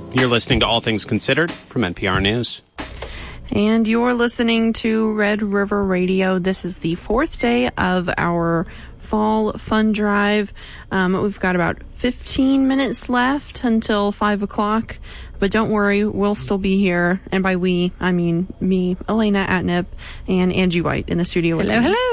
You're listening to All Things Considered from NPR News. And you're listening to Red River Radio. This is the fourth day of our fall fun drive. We've got about 15 minutes left until 5 o'clock. But don't worry, we'll still be here. And by we, I mean me, Elena Atnip, and Angie White in the studio with me.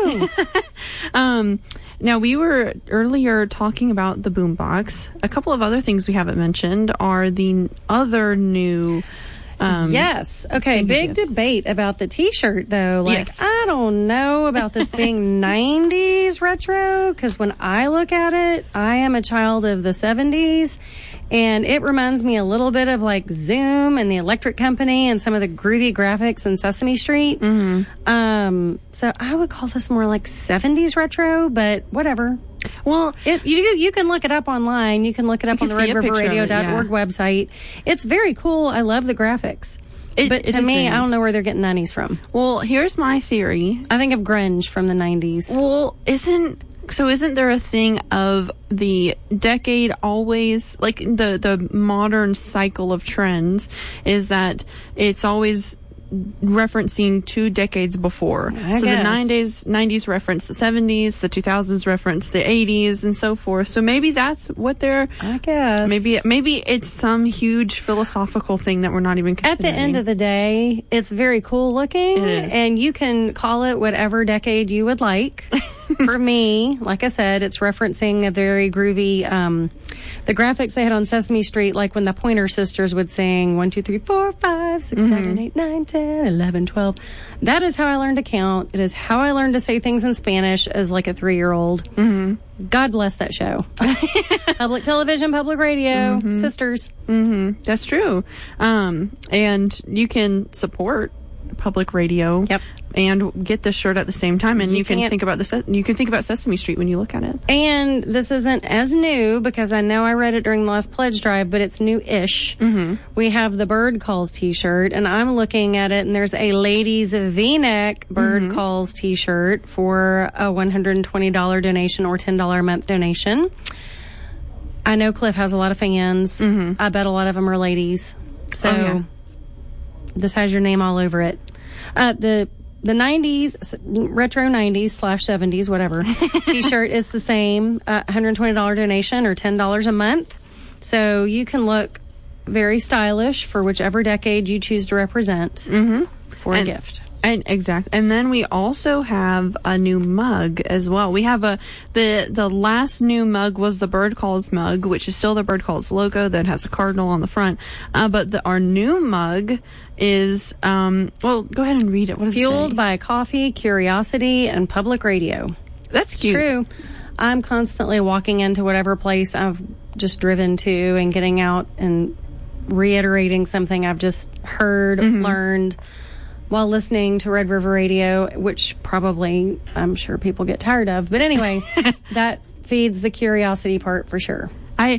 Hello. Now, we were earlier talking about the boombox. A couple of other things we haven't mentioned are the other new... yes. Okay. Big debate about the T-shirt, though. Yes. I don't know about this being 90s retro, because when I look at it, I am a child of the 70s, and it reminds me a little bit of like Zoom and the Electric Company and some of the groovy graphics in Sesame Street. Mm-hmm. So I would call this more like 70s retro, but whatever. Well, you can look it up online. You can look it up on the redriverradio.org website. It's very cool. I love the graphics. But to me, I don't know where they're getting 90s from. Well, here's my theory. I think of grunge from the 90s. Well, isn't there a thing of the decade always, like the modern cycle of trends is that it's always referencing 2 decades before. I guess. The 90s reference the 70s, the 2000s reference the 80s, and so forth. So maybe that's what they're... I guess. Maybe it's some huge philosophical thing that we're not even considering. At the end of the day, it's very cool looking. It is. And you can call it whatever decade you would like. For me, like I said, it's referencing a very groovy... the graphics they had on Sesame Street, like when the Pointer Sisters would sing 1, 2, 3, 4, 5, 6, 7, 8, 9, 10, 11, 12. That is how I learned to count. It is how I learned to say things in Spanish as like a 3-year-old. Mm-hmm. God bless that show. Public television, public radio, sisters. Mm-hmm. That's true. And you can support public radio. Yep. And get this shirt at the same time, and you can think about Sesame Street when you look at it. And this isn't as new because I know I read it during the last pledge drive, but it's new-ish. Mm-hmm. We have the Bird Calls T-shirt, and I'm looking at it, and there's a ladies' V-neck Bird Calls T-shirt for a $120 donation or $10 a month donation. I know Cliff has a lot of fans. Mm-hmm. I bet a lot of them are ladies. So this has your name all over it. The 90s, retro 90s / 70s, whatever, T-shirt is the same, $120 donation or $10 a month. So you can look very stylish for whichever decade you choose to represent for a gift. And then we also have a new mug as well. We have the last new mug was the Bird Calls mug, which is still the Bird Calls logo that has a cardinal on the front. But our new mug is, well, go ahead and read it. What does it say? Fueled by coffee, curiosity, and public radio. That's cute. It's true. I'm constantly walking into whatever place I've just driven to and getting out and reiterating something I've just heard, learned, while listening to Red River Radio, which probably I'm sure people get tired of. But anyway, that feeds the curiosity part for sure. I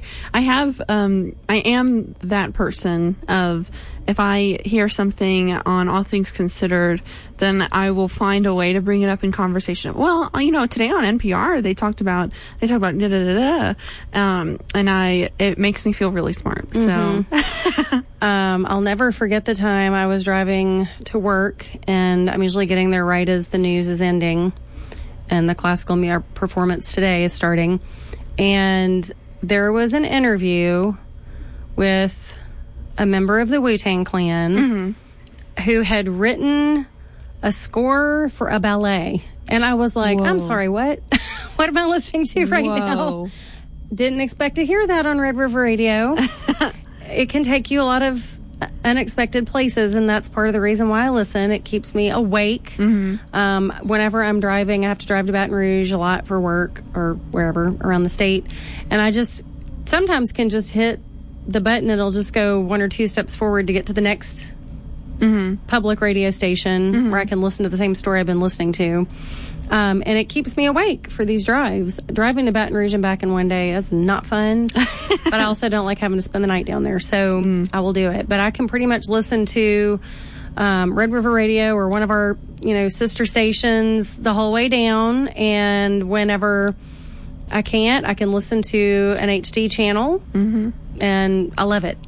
am that person of, if I hear something on All Things Considered, then I will find a way to bring it up in conversation. Well, today on NPR they talked about da da da da, and it makes me feel really smart. So, I'll never forget the time I was driving to work, and I'm usually getting there right as the news is ending, and the classical performance today is starting, and there was an interview with a member of the Wu-Tang Clan who had written a score for a ballet. And I was like, I'm sorry, what? What am I listening to right now? Didn't expect to hear that on Red River Radio. It can take you a lot of unexpected places, and that's part of the reason why I listen. It keeps me awake. Whenever I'm driving, I have to drive to Baton Rouge a lot for work or wherever around the state. And I just sometimes can just hit the button. It'll just go 1 or 2 steps forward to get to the next public radio station where I can listen to the same story I've been listening to. And it keeps me awake for these drives. Driving to Baton Rouge and back in one day is not fun, but I also don't like having to spend the night down there, so I will do it. But I can pretty much listen to Red River Radio or one of our, sister stations the whole way down, and whenever I can't, I can listen to an HD channel, and I love it.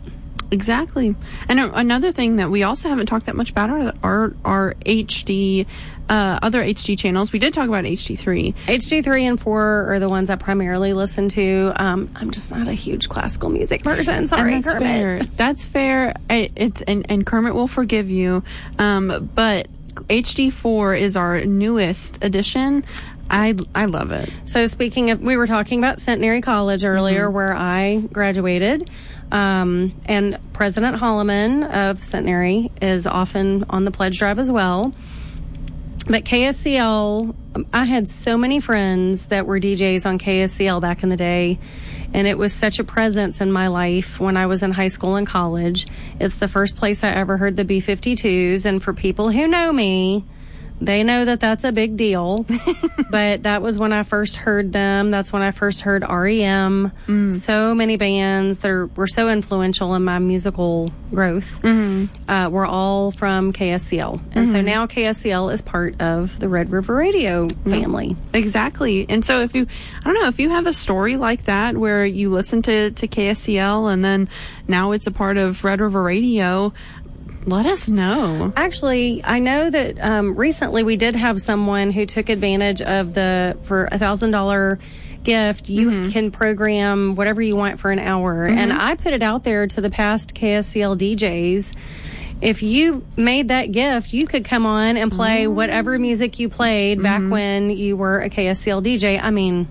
Exactly. And another thing that we also haven't talked that much about are HD, other HD channels. We did talk about HD3. HD3 and 4 are the ones I primarily listen to. I'm just not a huge classical music person. Sorry, and that's Kermit. fair. That's fair. And Kermit will forgive you. But HD4 is our newest edition. I love it. So speaking of, we were talking about Centenary College earlier, where I graduated. And President Holloman of Centenary is often on the pledge drive as well. But KSCL, I had so many friends that were DJs on KSCL back in the day, and it was such a presence in my life when I was in high school and college. It's the first place I ever heard the B-52s, and for people who know me, they know that that's a big deal. But that was when I first heard them. That's when I first heard REM. So many bands that were so influential in my musical growth were all from KSCL. And so now KSCL is part of the Red River Radio family. Exactly. And so if you have a story like that where you listen to KSCL and then now it's a part of Red River Radio, let us know. Actually, I know that recently we did have someone who took advantage of for $1,000 gift. You can program whatever you want for an hour. And I put it out there to the past KSCL DJs. If you made that gift, you could come on and play whatever music you played back when you were a KSCL DJ. I mean,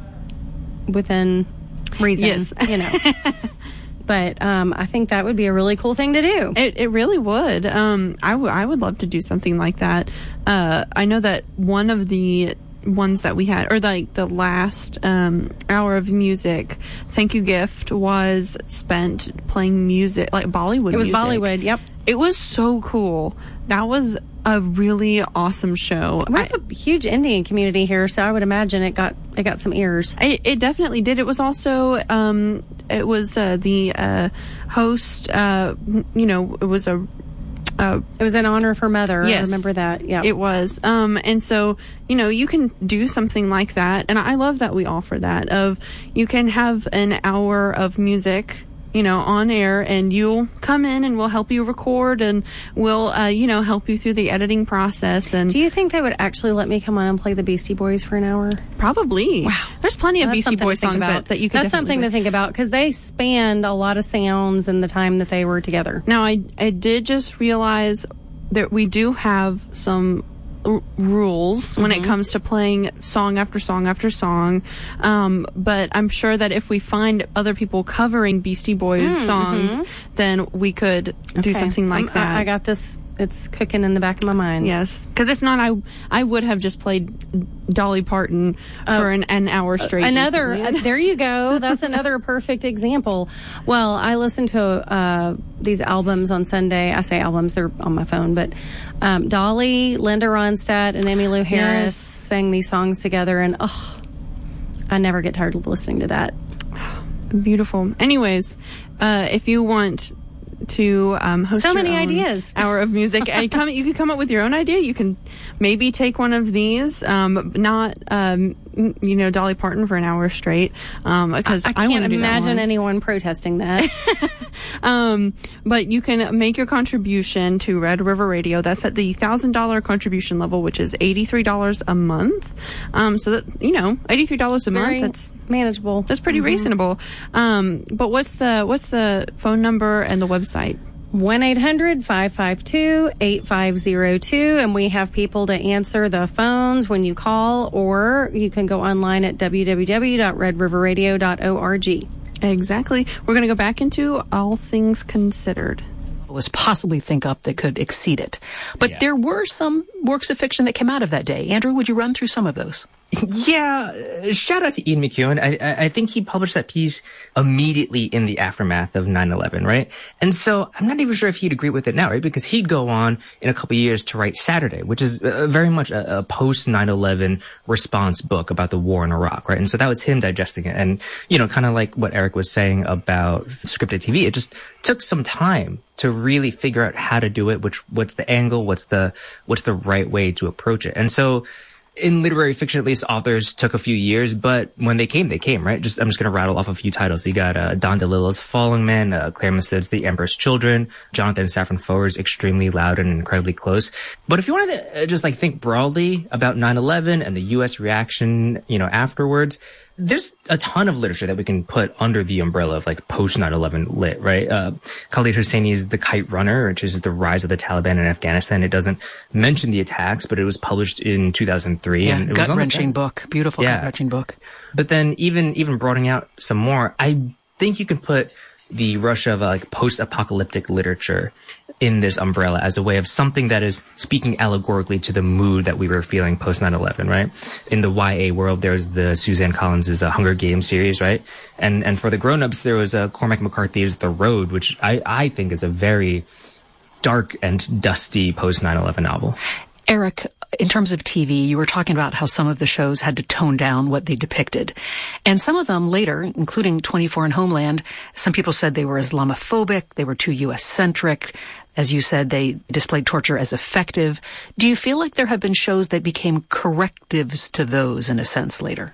within reason, yes. You know. But I think that would be a really cool thing to do. It really would. I would love to do something like that. I know that one of the ones that we had, or like the last hour of music, thank you gift, was spent playing music, like Bollywood music. It was Bollywood, yep. It was so cool. That was a really awesome show. We have a huge Indian community here, so I would imagine it got some ears. It definitely did. It was also it was the host. It was a. It was in honor of her mother. Yes, I remember that. Yeah, it was. And so you can do something like that, and I love that we offer that. Of you can have an hour of music, on air, and you'll come in and we'll help you record, and we'll, help you through the editing process. And do you think they would actually let me come on and play the Beastie Boys for an hour? Probably. Wow. There's plenty of Beastie Boys songs that you could. That's something to think about, because they spanned a lot of sounds in the time that they were together. Now, I did just realize that we do have some rules when it comes to playing song after song after song, but I'm sure that if we find other people covering Beastie Boys songs, then we could do something like that. I got this. It's cooking in the back of my mind. Yes, because if not, I would have just played Dolly Parton for an hour straight. There you go. That's another perfect example. Well, I listened to these albums on Sunday. I say albums, they're on my phone, but Dolly, Linda Ronstadt, and Emmylou Harris sang these songs together, and I never get tired of listening to that. Beautiful. Anyways, if you want to host so your many own ideas. Hour of music, and you can come up with your own idea. You can maybe take one of these, not Dolly Parton for an hour straight, because I can't imagine anyone protesting that. But you can make your contribution to Red River Radio. That's at the $1,000 contribution level, which is $83 a month. So that $83 a month, that's manageable. That's pretty reasonable. But what's the phone number and the website? 1-800-552-8502, and we have people to answer the phones when you call, or you can go online at www.redriverradio.org. Exactly. We're going to go back into All Things Considered. Was possibly think up that could exceed it. But there were some works of fiction that came out of that day. Andrew, would you run through some of those? Yeah, shout out to Ian McEwan. I think he published that piece immediately in the aftermath of 9/11, right? And so I'm not even sure if he'd agree with it now, right? Because he'd go on in a couple of years to write Saturday, which is very much a post 9/11 response book about the war in Iraq, right? And so that was him digesting it. And, kind of like what Eric was saying about scripted TV, it just took some time to really figure out how to do it, what's the angle, what's the right way to approach it. And so in literary fiction, at least, authors took a few years, but when they came, right? I'm just going to rattle off a few titles. You got Don DeLillo's Falling Man, Claire Massid's The Emperor's Children, Jonathan Safran Foer's Extremely Loud and Incredibly Close. But if you wanted to just like think broadly about 9/11 and the U.S. reaction, afterwards, there's a ton of literature that we can put under the umbrella of like post 9/11 lit, right? Khalid Hosseini's The Kite Runner, which is the rise of the Taliban in Afghanistan. It doesn't mention the attacks, but it was published in 2003. Yeah, and it gut-wrenching book. Beautiful gut-wrenching book. But then even broadening out some more, I think you can put the Russia of like post-apocalyptic literature in this umbrella as a way of something that is speaking allegorically to the mood that we were feeling post 9/11, right? In the YA world, there's the Suzanne Collins' Hunger Games series, right? And for the grown-ups, there was Cormac McCarthy's The Road, which I think is a very dark and dusty post 9/11 novel. Eric, in terms of TV, you were talking about how some of the shows had to tone down what they depicted. And some of them later, including 24 and Homeland, some people said they were Islamophobic, they were too U.S.-centric. As you said, they displayed torture as effective. Do you feel like there have been shows that became correctives to those in a sense later?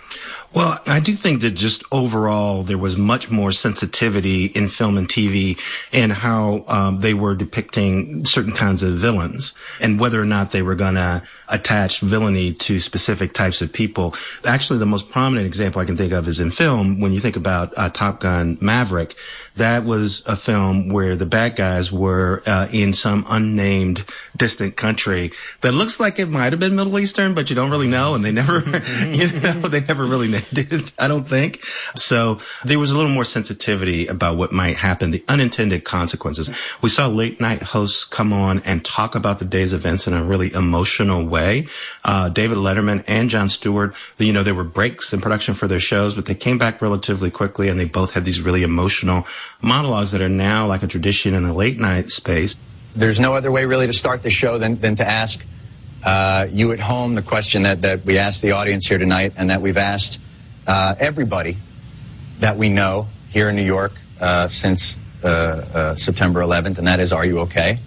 Well, I do think that just overall there was much more sensitivity in film and TV in how they were depicting certain kinds of villains and whether or not they were going to attach villainy to specific types of people. Actually, the most prominent example I can think of is in film. When you think about Top Gun Maverick, that was a film where the bad guys were in some unnamed distant country that looks like it might have been Middle Eastern, but you don't really know, and they never, they never really named it, I don't think. So there was a little more sensitivity about what might happen, the unintended consequences. We saw late night hosts come on and talk about the day's events in a really emotional way. David Letterman and Jon Stewart, there were breaks in production for their shows, but they came back relatively quickly, and they both had these really emotional monologues that are now like a tradition in the late night space. There's no other way really to start the show than to ask you at home the question that we asked the audience here tonight, and that we've asked everybody that we know here in New York since September 11th, and that is, are you okay?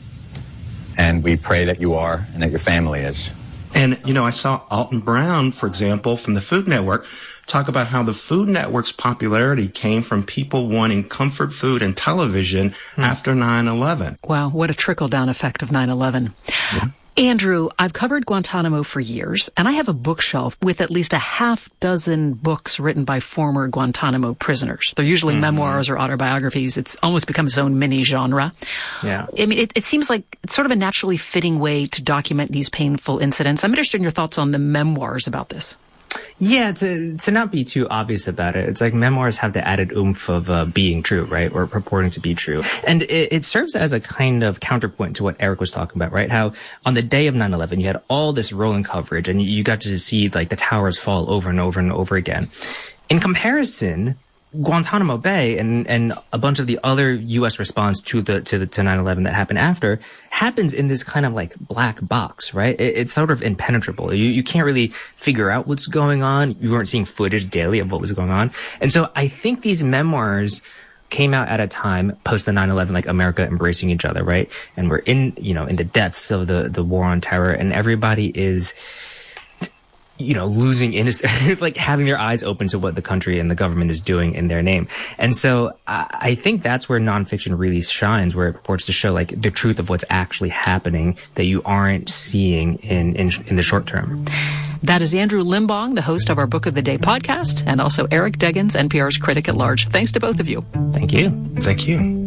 And we pray that you are and that your family is. And, I saw Alton Brown, for example, from the Food Network, talk about how the Food Network's popularity came from people wanting comfort food and television after 9/11. Wow, what a trickle-down effect of 9/11. Yeah. Andrew, I've covered Guantanamo for years, and I have a bookshelf with at least a half dozen books written by former Guantanamo prisoners. They're usually memoirs or autobiographies. It's almost become its own mini genre. Yeah. I mean, it seems like it's sort of a naturally fitting way to document these painful incidents. I'm interested in your thoughts on the memoirs about this. Yeah, to not be too obvious about it, it's like memoirs have the added oomph of being true, right? Or purporting to be true. And it serves as a kind of counterpoint to what Eric was talking about, right? How on the day of 9/11, you had all this rolling coverage and you got to see like the towers fall over and over and over again. In comparison, Guantanamo Bay and a bunch of the other U.S. response to 9/11 that happened after happens in this kind of like black box, right? It's sort of impenetrable. You can't really figure out what's going on. You weren't seeing footage daily of what was going on. And so I think these memoirs came out at a time post the 9/11, like America embracing each other, right? And we're in the depths of the war on terror, and everybody is losing innocence, like having their eyes open to what the country and the government is doing in their name. And so I think that's where nonfiction really shines, where it purports to show like the truth of what's actually happening that you aren't seeing in the short term. That is Andrew Limbong, the host of our Book of the Day podcast, and also Eric Deggans, NPR's critic at large. Thanks to both of you. Thank you. Thank you.